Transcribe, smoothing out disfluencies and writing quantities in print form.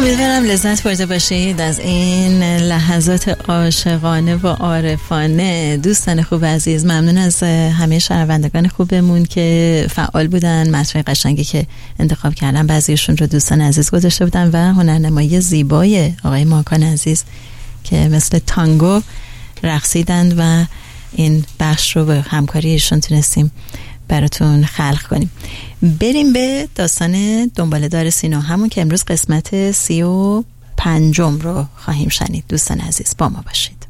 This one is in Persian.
امیدوارم لذت برده باشید از این لحظات عاشقانه و عارفانه. دوستان خوب عزیز، ممنون از همه شنوندگان خوبمون که فعال بودن، مطرح قشنگی که انتخاب کردن بعضیشون رو دوستان عزیز گذاشته بودن و هنرنمایی زیبای آقای ماکان عزیز که مثل تانگو رقصیدند و این بخش رو به همکاری ایشون تونستیم براتون خلق کنیم. بریم به داستان دنباله‌دار سینا، همون که امروز قسمت 35 رو خواهیم شنید. دوستان عزیز با ما باشید.